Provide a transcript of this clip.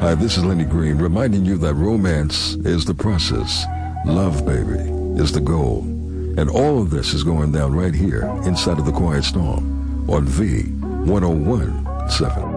Hi, this is Lenny Green, reminding you that romance is the process. Love, baby, is the goal. And all of this is going down right here inside of the Quiet Storm on V1017.